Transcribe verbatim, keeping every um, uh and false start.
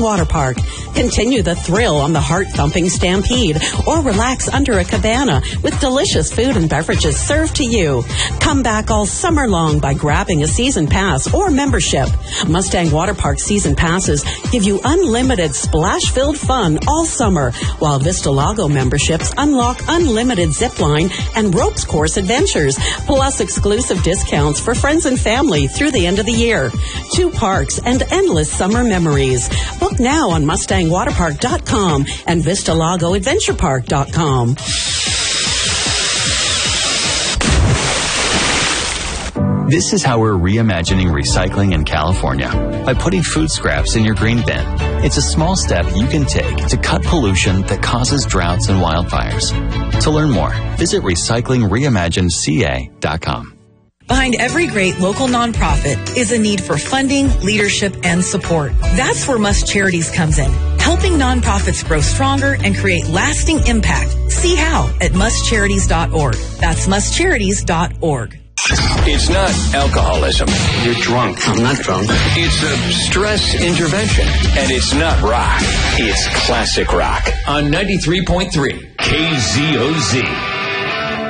Water Park. Continue the thrill on the heart-thumping Stampede or relax under a cabana with delicious food and beverages served to you. Come back all summer long by grabbing a season pass or membership. Mustang Water Park season passes give you unlimited splash-filled fun all summer, while Vista Lago memberships unlock unlimited zipline and ropes course adventures, plus exclusive discounts for friends and family through the end of the year. Two parks and endless summer memories. Book now on Mustang Water Park dot com and Vista Lago Adventure Park dot com. This is how we're reimagining recycling in California, by putting food scraps in your green bin. It's a small step you can take to cut pollution that causes droughts and wildfires. To learn more, visit recycling reimagined c a dot com. Behind every great local nonprofit is a need for funding, leadership, and support. That's where Must Charities comes in, helping nonprofits grow stronger and create lasting impact. See how at must charities dot org. That's must charities dot org. It's not alcoholism. You're drunk. I'm not drunk. It's a stress intervention. And it's not rock. It's classic rock on ninety-three point three K Z O Z.